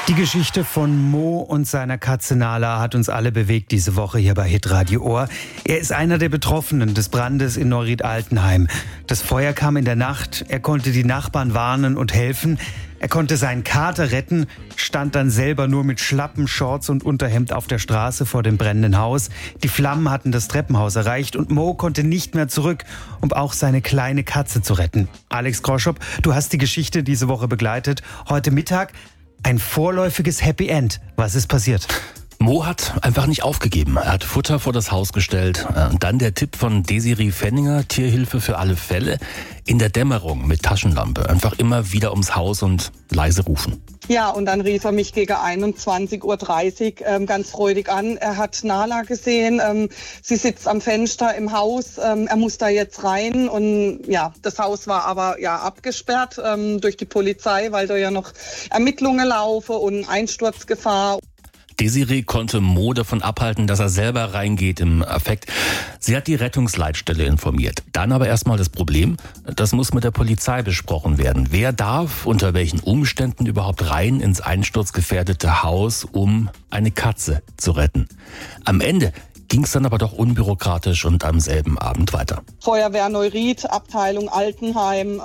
Die Geschichte von Mo und seiner Katze Nala hat uns alle bewegt diese Woche hier bei Hitradio Ohr. Er ist einer der Betroffenen des Brandes in Neuried-Altenheim. Das Feuer kam in der Nacht, er konnte die Nachbarn warnen und helfen. Er konnte seinen Kater retten, stand dann selber nur mit Schlappen, Shorts und Unterhemd auf der Straße vor dem brennenden Haus. Die Flammen hatten das Treppenhaus erreicht und Mo konnte nicht mehr zurück, um auch seine kleine Katze zu retten. Alex Groschop, du hast die Geschichte diese Woche begleitet. Heute Mittag ein vorläufiges Happy End. Was ist passiert? Mo hat einfach nicht aufgegeben. Er hat Futter vor das Haus gestellt. Und dann der Tipp von Desiree Fenninger, Tierhilfe für alle Fälle. In der Dämmerung mit Taschenlampe. Einfach immer wieder ums Haus und leise rufen. Ja, und dann rief er mich gegen 21:30 Uhr ganz freudig an. Er hat Nala gesehen, sie sitzt am Fenster im Haus, er muss da jetzt rein. Und ja, das Haus war aber abgesperrt durch die Polizei, weil da ja noch Ermittlungen laufen und Einsturzgefahr. Desiree konnte Mo davon abhalten, dass er selber reingeht im Affekt. Sie hat die Rettungsleitstelle informiert. Dann aber erstmal das Problem, das muss mit der Polizei besprochen werden. Wer darf unter welchen Umständen überhaupt rein ins einsturzgefährdete Haus, um eine Katze zu retten? Am Ende ging es dann aber doch unbürokratisch und am selben Abend weiter. Feuerwehr Neuried, Abteilung Altenheim.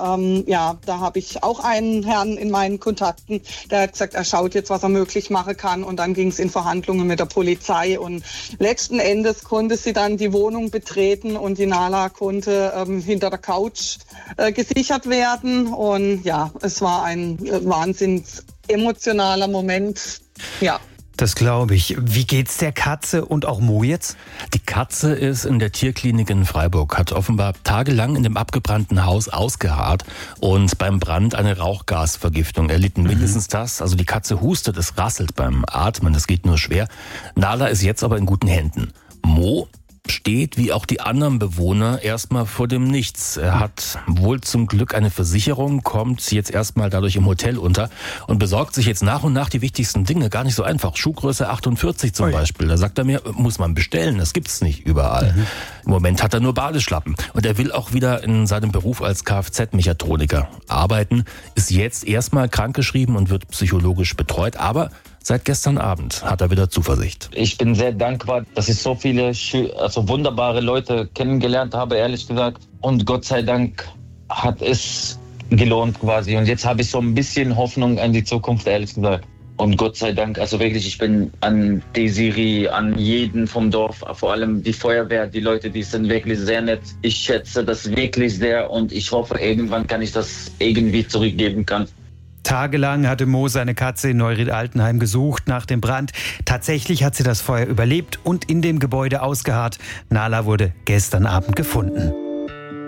Da habe ich auch einen Herrn in meinen Kontakten, der hat gesagt, er schaut jetzt, was er möglich machen kann. Und dann ging es in Verhandlungen mit der Polizei. Und letzten Endes konnte sie dann die Wohnung betreten und die Nala konnte hinter der Couch gesichert werden. Und ja, es war ein wahnsinnig emotionaler Moment. Ja. Das glaube ich. Wie geht's der Katze und auch Mo jetzt? Die Katze ist in der Tierklinik in Freiburg, hat offenbar tagelang in dem abgebrannten Haus ausgeharrt und beim Brand eine Rauchgasvergiftung erlitten. Mindestens das. Also die Katze hustet, es rasselt beim Atmen, das geht nur schwer. Nala ist jetzt aber in guten Händen. Mo steht, wie auch die anderen Bewohner, erstmal vor dem Nichts. Er hat wohl zum Glück eine Versicherung, kommt jetzt erstmal dadurch im Hotel unter und besorgt sich jetzt nach und nach die wichtigsten Dinge. Gar nicht so einfach. Schuhgröße 48 zum Beispiel. Da sagt er mir, muss man bestellen. Das gibt's nicht überall. Im Moment hat er nur Badeschlappen. Und er will auch wieder in seinem Beruf als Kfz-Mechatroniker arbeiten. Ist jetzt erstmal krankgeschrieben und wird psychologisch betreut. Aber seit gestern Abend hat er wieder Zuversicht. Ich bin sehr dankbar, dass ich so viele wunderbare Leute kennengelernt habe, ehrlich gesagt. Und Gott sei Dank hat es gelohnt quasi. Und jetzt habe ich so ein bisschen Hoffnung an die Zukunft, ehrlich gesagt. Und Gott sei Dank, also wirklich, ich bin an Desiree, an jeden vom Dorf, vor allem die Feuerwehr, die Leute, die sind wirklich sehr nett. Ich schätze das wirklich sehr und ich hoffe, irgendwann kann ich das irgendwie zurückgeben können. Tagelang hatte Mo seine Katze in Neuried-Altenheim gesucht nach dem Brand. Tatsächlich hat sie das Feuer überlebt und in dem Gebäude ausgeharrt. Nala wurde gestern Abend gefunden.